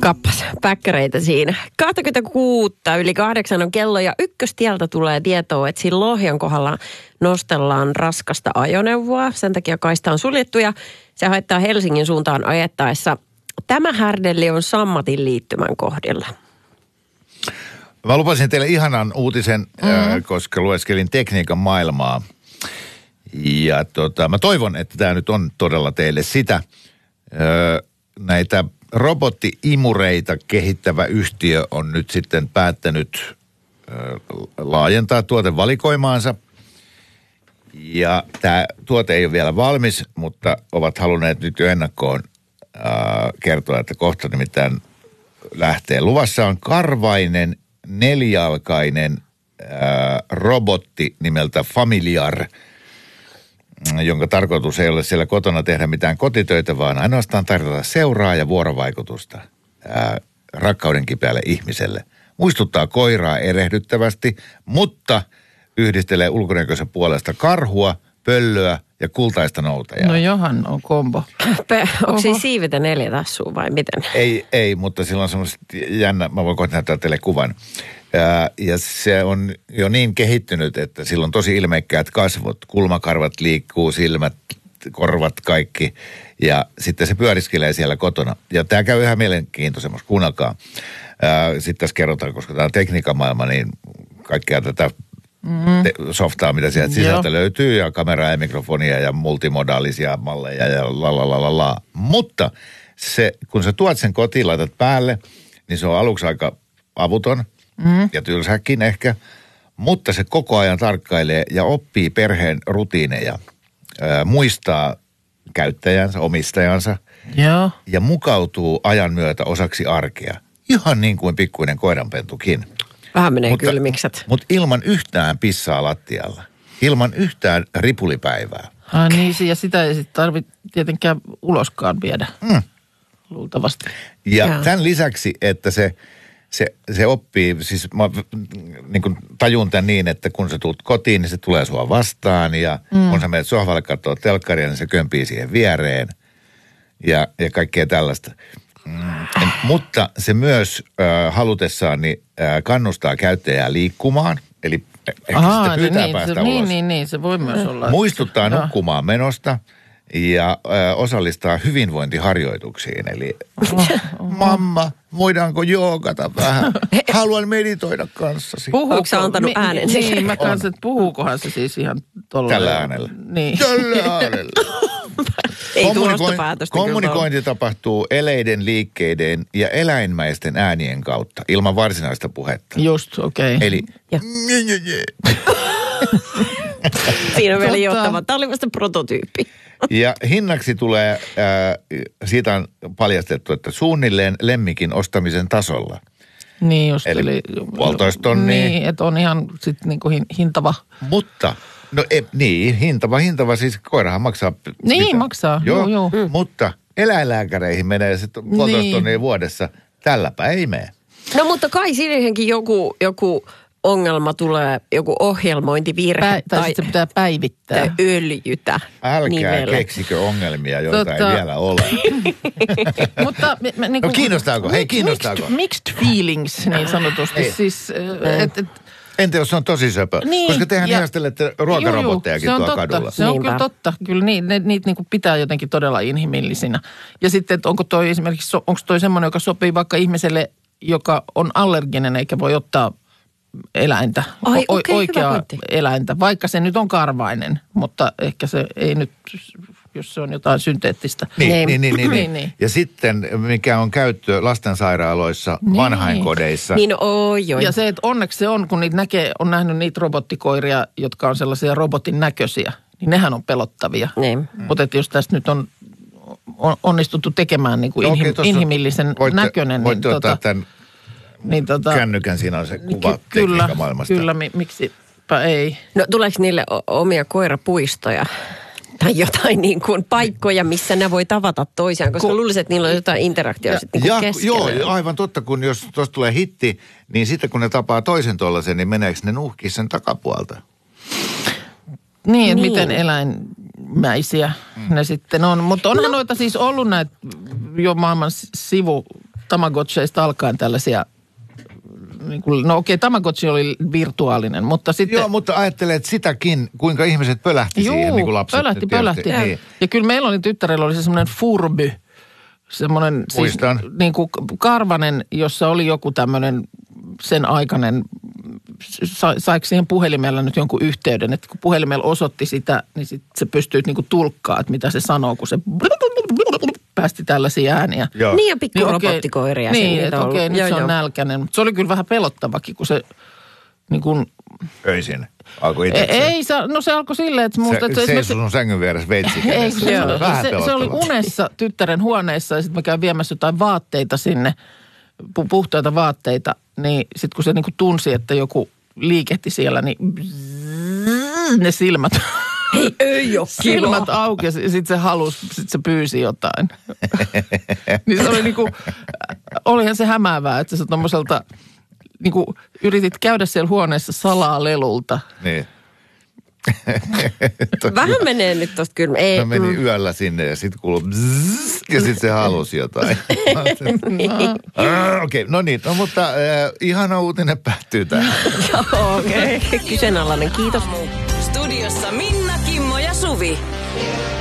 Kappas päkkäreitä siinä. 26 yli 8 on kello ja Ykköstieltä tulee tietoa, että siinä Lohjan kohdalla nostellaan raskasta ajoneuvoa. Sen takia kaista on suljettu ja se haittaa Helsingin suuntaan ajettaessa. Tämä härdelli on Sammatin liittymän kohdilla. Mä lupasin teille ihanan uutisen, koska lueskelin tekniikan maailmaa. Ja mä toivon, että tämä nyt on todella teille sitä. Näitä robotti-imureita kehittävä yhtiö on nyt sitten päättänyt laajentaa tuotevalikoimaansa. Ja tämä tuote ei ole vielä valmis, mutta ovat halunneet nyt jo ennakkoon kertoa, että kohta nimittäin lähtee. Luvassa on karvainen, nelijalkainen robotti nimeltä Familiar, jonka tarkoitus ei ole siellä kotona tehdä mitään kotitöitä, vaan ainoastaan tarjota seuraa ja vuorovaikutusta rakkauden kipeälle ihmiselle. Muistuttaa koiraa erehdyttävästi, mutta yhdistelee ulkonäköisen puolesta karhua, pöllöä ja kultaista noutajaa. No johan on kombo. Onko siinä siivet ja 4 tassua vai miten? Ei, mutta sillä on semmoiset jännä, mä voin kohta näyttää teille kuvan. Ja se on jo niin kehittynyt, että sillä on tosi ilmeikkäät kasvot. Kulmakarvat liikkuu, silmät, korvat, kaikki. Ja sitten se pyöriskelee siellä kotona. Ja tämä käy ihan mielenkiintoisemmassa, kuunnelkaa. Sitten tässä kerrotaan, koska tämä on tekniikan maailma, niin kaikkea tätä softaa, mitä sieltä sisältä löytyy, ja kameraa ja mikrofonia ja multimodaalisia malleja ja la. Mutta kun sä tuot sen kotiin, laitat päälle, niin se on aluksi aika avuton ja tylsäkin ehkä, mutta se koko ajan tarkkailee ja oppii perheen rutiineja, muistaa käyttäjänsä, omistajansa ja mukautuu ajan myötä osaksi arkea. Ihan niin kuin pikkuinen koiranpentukin. Vähän menee kylmikset. Mutta ilman yhtään pissaa lattialla. Ilman yhtään ripulipäivää. Niin, ja sitä ei sitten tarvitse tietenkään uloskaan viedä. Luultavasti. Ja tämän lisäksi, että se oppii, siis mä niin kuin tajun tämän niin, että kun sä tulet kotiin, niin se tulee sua vastaan. Ja kun sä menet sohvalle katsoa telkkaria, niin se kömpii siihen viereen. Ja kaikkea tällaista. Mutta se myös halutessaan niin, kannustaa käyttäjää liikkumaan, eli ehkä sitä pyytää päästä ulos. Niin, se voi myös olla. Muistuttaa nukkumaan menosta ja osallistaa hyvinvointiharjoituksiin, eli mamma, voidaanko joogata vähän? Haluan meditoida kanssasi. Onko sä antanut äänen? Niin, mä kanssa, että puhuukohan se siis ihan tollainen. Tällä äänellä. Niin. Tällä äänellä. Ei tuosta päätöstä. Kommunikointi tapahtuu eleiden, liikkeiden ja eläinmäisten äänien kautta, ilman varsinaista puhetta. Just, okei. Okay. Eli siinä on vielä johtava. Tämä oli vasta prototyyppi. Ja hinnaksi tulee, siitä on paljastettu, että suunnilleen lemmikin ostamisen tasolla. Niin just. Eli 1,5 tonnia. Niin, että on ihan sitten niinku hintava. Mutta, hintava, siis koirahan maksaa. Niin, mitä? maksaa, joo. Mutta eläinlääkäreihin menee sitten 1,5 tonnia vuodessa. Tälläpä ei mene. No mutta kai siihenkin joku ongelma tulee, joku ohjelmointivirhe. Tai se pitää päivittää. Tai öljytä. Älkää keksikö ongelmia, joita ei vielä ole. Mutta no kiinnostaako? Hei, kiinnostaako? Mixed feelings, niin sanotusti. Siis, entä jos se on tosi söpö? Niin, koska tehän ihastelette ruokarobottejakin tuolla kadulla. Se on kyllä totta. Kyllä niitä niinku pitää jotenkin todella inhimillisinä. Ja sitten, että onko toi esimerkiksi, onko toi semmoinen, joka sopii vaikka ihmiselle, joka on allerginen eikä voi ottaa eläintä, oikeaa eläintä, vaikka se nyt on karvainen, mutta ehkä se ei nyt, jos se on jotain synteettistä. Niin. Ja sitten, mikä on käyttö lastensairaaloissa, vanhainkodeissa. Joo. Ja se, että onneksi se on, kun niitä on nähnyt niitä robottikoiria, jotka on sellaisia robotin näköisiä, niin nehän on pelottavia. Mutta että jos tästä nyt on onnistuttu tekemään niin kuin inhimillisen näköinen. Voitte ottaa tämän kännykän, siinä on se kuva tekniikamaailmasta. Kyllä, miksipä ei. No tuleeko niille omia koirapuistoja? Tai jotain niin kuin paikkoja, missä ne voi tavata toisiaan, koska luulisin, että niillä on jotain interaktiota niin keskellä. Joo, aivan totta, kun jos tuosta tulee hitti, niin sitten kun ne tapaa toisen tuollaisen, niin meneekö ne nuhkii sen takapuolta? Niin, että miten eläinmäisiä ne sitten on. Mutta onhan noita siis ollut näitä jo maailman Tamagotcheista alkaen tällaisia, niin kuin, no okei, Tamagotchi oli virtuaalinen, mutta sitten... Joo, mutta ajattelet sitäkin, kuinka ihmiset pölähti siihen, niin kuin lapset. Pölähti. Niin. Ja kyllä meillä oli tyttärellä oli se semmoinen Furby, semmoinen siis, niin kuin karvanen, jossa oli joku tämmöinen sen aikainen, saiko siihen puhelimella nyt jonkun yhteyden, että kun puhelimella osoitti sitä, niin sit se pystyy niin kuin tulkkaa, että mitä se sanoo, kun se päästi tällaisia ääniä. Joo. Niin ja pikku robottikoiria. Niin, että okei, nyt se on nälkäinen. Mutta se oli kyllä vähän pelottavakin, kun se niin kuin... Öisin alkoi itse. Ei, se alkoi silleen, että musta... Se seisoi sun sängyn vieressä veitsi. Se oli unessa tyttären huoneessa ja sitten mä käyn viemässä jotain vaatteita sinne, puhtaita vaatteita. Niin sitten kun se niinku tunsi, että joku liikehti siellä, niin ne silmät... Ei ole silmät aukesi ja sitten se halusi, sitten se pyysi jotain. Niin se oli niinku, olihan se hämäävää, että sä tommoselta niinku yritit käydä siellä huoneessa salaa lelulta. Niin. Vähän menee nyt tosta kyllä. Ei, mä menin yöllä sinne ja sitten kuului ja sitten se halusi jotain. Okei, no niin, no, mutta ihana uutinen päättyy tähän. Joo, okei. Kyseenalainen, kiitos. Studiossa Minna, Kimmo ja Suvi.